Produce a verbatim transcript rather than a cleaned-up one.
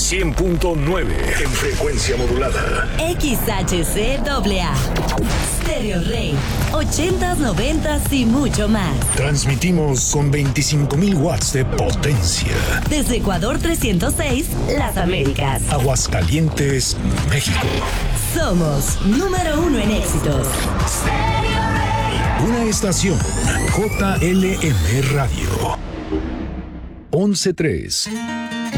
cien punto nueve en frecuencia modulada. X H C A A. Stereo Rey. ochentas, noventas y mucho más. Transmitimos con veinticinco mil watts de potencia. Desde Ecuador trescientos seis, Las Américas. Aguascalientes, México. Somos número uno en éxitos. Una estación J L M Radio. once tres.